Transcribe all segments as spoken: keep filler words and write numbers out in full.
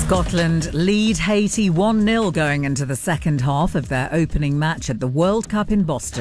Scotland lead Haiti one nil going into the second half of their opening match at the World Cup in Boston.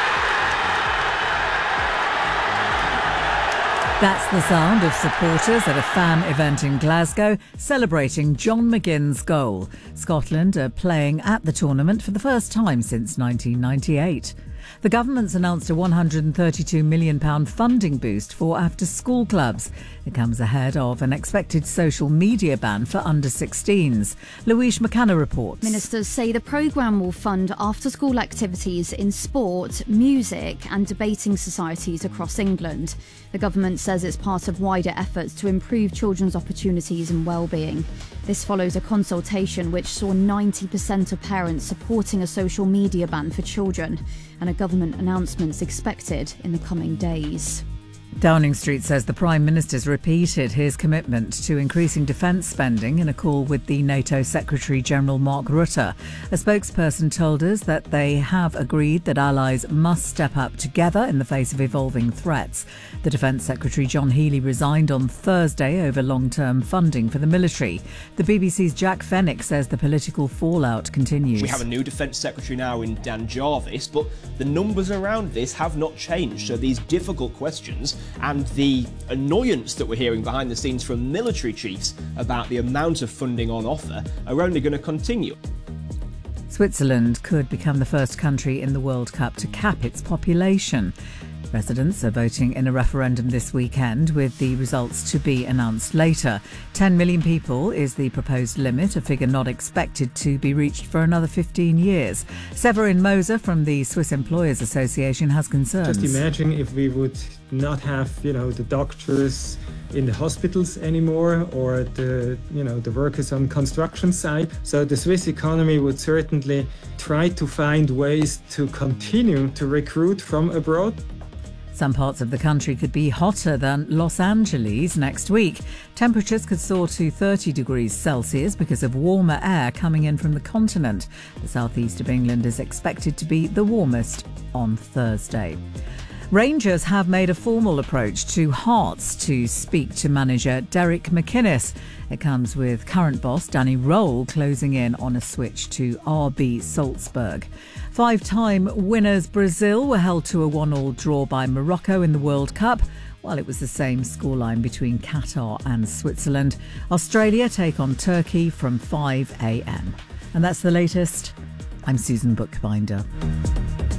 That's the sound of supporters at a fan event in Glasgow celebrating John McGinn's goal. Scotland are playing at the tournament for the first time since nineteen ninety-eight. The government's announced a one hundred thirty-two million pounds funding boost for after-school clubs. It comes ahead of an expected social media ban for under sixteens. Louise McKenna reports. Ministers say the programme will fund after-school activities in sport, music and debating societies across England. The government says it's part of wider efforts to improve children's opportunities and well-being. This follows a consultation which saw ninety percent of parents supporting a social media ban for children, and a government announcement expected in the coming days. Downing Street says the Prime Minister's repeated his commitment to increasing defence spending in a call with the NATO Secretary-General Mark Rutte. A spokesperson told us that they have agreed that allies must step up together in the face of evolving threats. The Defence Secretary John Healey resigned on Thursday over long-term funding for the military. The B B C's Jack Fenwick says the political fallout continues. We have a new Defence Secretary now in Dan Jarvis, but the numbers around this have not changed, so these difficult questions and the annoyance that we're hearing behind the scenes from military chiefs about the amount of funding on offer are only going to continue. Switzerland could become the first country in the World Cup to cap its population. Residents are voting in a referendum this weekend, with the results to be announced later. ten million people is the proposed limit, a figure not expected to be reached for another fifteen years. Severin Moser from the Swiss Employers Association has concerns. Just imagine if we would not have, you know, the doctors in the hospitals anymore, or the, you know, the workers on construction site. So the Swiss economy would certainly try to find ways to continue to recruit from abroad. Some parts of the country could be hotter than Los Angeles next week. Temperatures could soar to thirty degrees Celsius because of warmer air coming in from the continent. The southeast of England is expected to be the warmest on Thursday. Rangers have made a formal approach to Hearts to speak to manager Derek McInnes. It comes with current boss Danny Röhl closing in on a switch to R B Salzburg. Five-time winners Brazil were held to a one-all draw by Morocco in the World Cup, while it was the same scoreline between Qatar and Switzerland. Australia take on Turkey from five a.m. And that's the latest. I'm Susan Bookbinder.